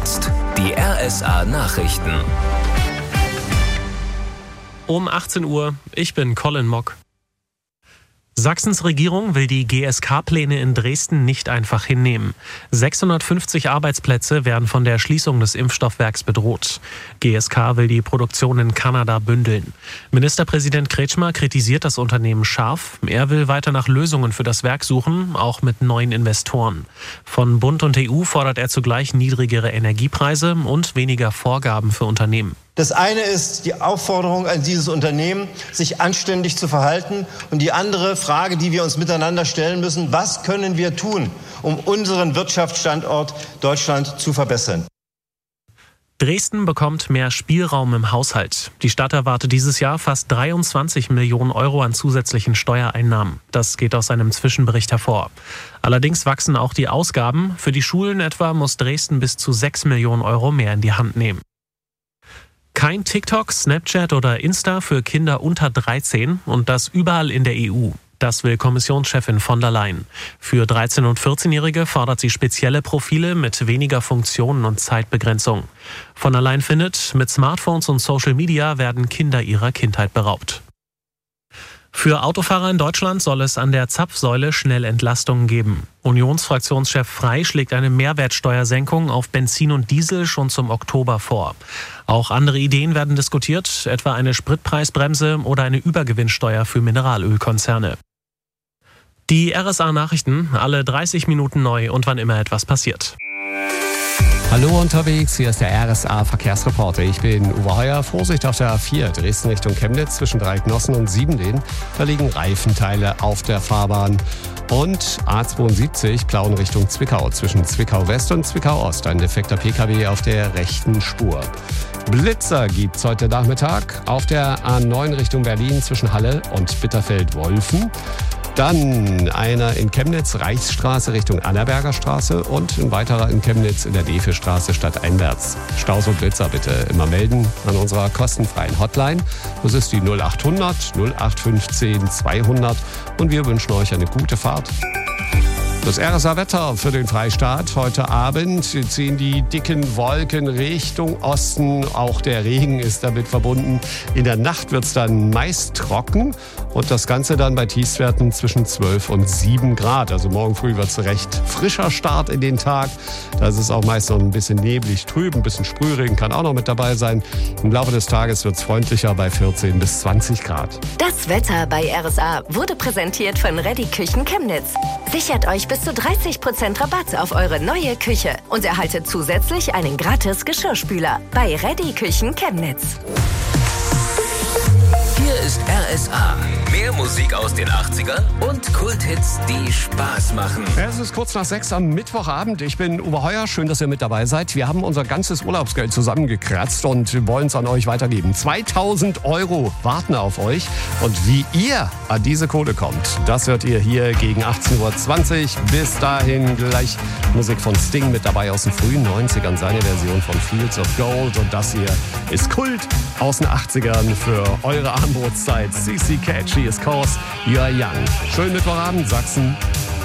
jetzt die RSA Nachrichten. Um 18 Uhr, ich bin Colin Mock. Sachsens Regierung will die GSK-Pläne in Dresden nicht einfach hinnehmen. 650 Arbeitsplätze werden von der Schließung des Impfstoffwerks bedroht. GSK will die Produktion in Kanada bündeln. Ministerpräsident Kretschmer kritisiert das Unternehmen scharf. Er will weiter nach Lösungen für das Werk suchen, auch mit neuen Investoren. Von Bund und EU fordert er zugleich niedrigere Energiepreise und weniger Vorgaben für Unternehmen. Das eine ist die Aufforderung an dieses Unternehmen, sich anständig zu verhalten. Und die andere Frage, die wir uns miteinander stellen müssen: Was können wir tun, um unseren Wirtschaftsstandort Deutschland zu verbessern? Dresden bekommt mehr Spielraum im Haushalt. Die Stadt erwartet dieses Jahr fast 23 Millionen Euro an zusätzlichen Steuereinnahmen. Das geht aus einem Zwischenbericht hervor. Allerdings wachsen auch die Ausgaben. Für die Schulen etwa muss Dresden bis zu 6 Millionen Euro mehr in die Hand nehmen. Kein TikTok, Snapchat oder Insta für Kinder unter 13 und das überall in der EU. Das will Kommissionschefin von der Leyen. Für 13- und 14-Jährige fordert sie spezielle Profile mit weniger Funktionen und Zeitbegrenzung. Von der Leyen findet, mit Smartphones und Social Media werden Kinder ihrer Kindheit beraubt. Für Autofahrer in Deutschland soll es an der Zapfsäule Schnellentlastungen geben. Unionsfraktionschef Frey schlägt eine Mehrwertsteuersenkung auf Benzin und Diesel schon zum Oktober vor. Auch andere Ideen werden diskutiert, etwa eine Spritpreisbremse oder eine Übergewinnsteuer für Mineralölkonzerne. Die RSA-Nachrichten, alle 30 Minuten neu und wann immer etwas passiert. Hallo unterwegs, hier ist der RSA-Verkehrsreporter. Ich bin Uwe Heuer. Vorsicht auf der A4, Dresden Richtung Chemnitz zwischen Dreiecknossen und Siebenlehn. Da liegen Reifenteile auf der Fahrbahn. Und A72, Plauen Richtung Zwickau zwischen Zwickau West und Zwickau Ost. Ein defekter PKW auf der rechten Spur. Blitzer gibt's heute Nachmittag auf der A9 Richtung Berlin zwischen Halle und Bitterfeld-Wolfen. Dann einer in Chemnitz, Reichsstraße Richtung Annaberger Straße und ein weiterer in Chemnitz in der Defe-Straße stadteinwärts. Staus und Blitzer bitte immer melden an unserer kostenfreien Hotline. Das ist die 0800 0815 200 und wir wünschen euch eine gute Fahrt. Das RSA-Wetter für den Freistaat. Heute Abend ziehen die dicken Wolken Richtung Osten. Auch der Regen ist damit verbunden. In der Nacht wird es dann meist trocken und das Ganze dann bei Tiefstwerten zwischen 12 und 7 Grad. Also morgen früh wird es recht frischer Start in den Tag. Da ist es auch meist noch ein bisschen neblig trüb, ein bisschen Sprühregen kann auch noch mit dabei sein. Im Laufe des Tages wird es freundlicher bei 14 bis 20 Grad. Das Wetter bei RSA wurde präsentiert von Ready Küchen Chemnitz. Sichert euch bis zu 30% Rabatt auf eure neue Küche und erhaltet zusätzlich einen gratis Geschirrspüler bei Ready Küchen Chemnitz. Hier ist RSA. Mehr Musik aus den 80ern und Kulthits, die Spaß machen. Es ist kurz nach 6 am Mittwochabend. Ich bin Uwe Heuer. Schön, dass ihr mit dabei seid. Wir haben unser ganzes Urlaubsgeld zusammengekratzt und wollen es an euch weitergeben. 2000 Euro warten auf euch. Und wie ihr an diese Kohle kommt, das hört ihr hier gegen 18.20 Uhr. Bis dahin gleich Musik von Sting mit dabei aus den frühen 90ern. Seine Version von Fields of Gold. Und das hier ist Kult aus den 80ern für eure Armbrotszeit. CC Catch, he is cause you are young. Schönen Mittwochabend, Sachsen.